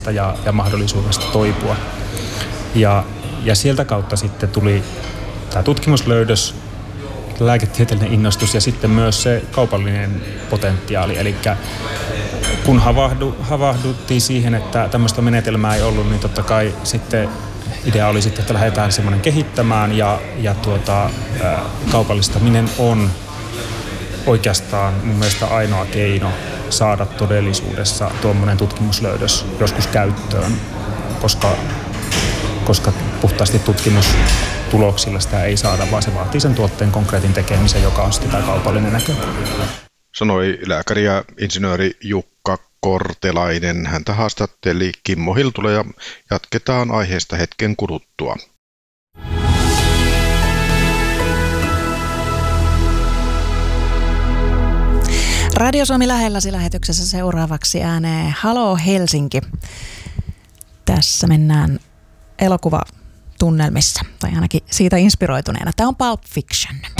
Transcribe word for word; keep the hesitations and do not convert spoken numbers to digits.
ja, ja mahdollisuudesta toipua. Ja, ja sieltä kautta sitten tuli tämä tutkimuslöydös, lääketieteellinen innostus ja sitten myös se kaupallinen potentiaali. Eli kun havahdu, havahduttiin siihen, että tämmöistä menetelmää ei ollut, niin totta kai sitten idea oli sitten, että lähdetään semmoinen kehittämään ja, ja tuota, ää, kaupallistaminen on oikeastaan mun mielestä ainoa keino saada todellisuudessa tuommoinen tutkimuslöydös joskus käyttöön, koska, koska puhtaasti tutkimustuloksilla sitä ei saada, vaan se vaatii sen tuotteen konkreetin tekemisen, joka on sitten tämä kaupallinen näkökulma. Sanoi lääkäri ja insinööri Jukka Kortelainen. Häntä haastatteli Kimmo Hiltula ja jatketaan aiheesta hetken kuluttua. Radio Suomi lähelläsi lähetyksessä seuraavaksi ääneen Halo Helsinki. Tässä mennään elokuvatunnelmissa, tai ainakin siitä inspiroituneena. Tämä on Pulp Fiction.